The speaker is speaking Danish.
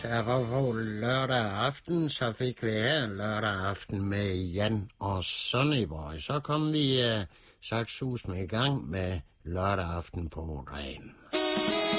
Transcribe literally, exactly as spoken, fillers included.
Der var på lørdag aften, så fik vi her lørdag aften med Jan og Sonnyboy. Så kom vi uh, sakssus med i gang med lørdag aften på dagen.